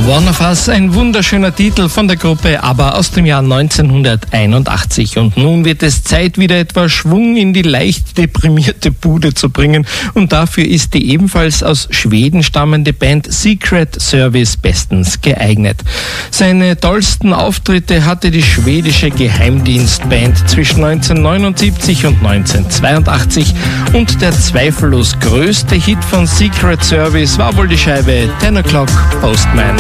One of Us, ein wunderschöner Titel von der Gruppe ABBA aus dem Jahr 1981. Und nun wird es Zeit, wieder etwas Schwung in die leicht deprimierte Bude zu bringen. Und dafür ist die ebenfalls aus Schweden stammende Band Secret Service bestens geeignet. Seine tollsten Auftritte hatte die schwedische Geheimdienstband zwischen 1979 und 1982. Und der zweifellos größte Hit von Secret Service war wohl die Scheibe 10 O'Clock Postman.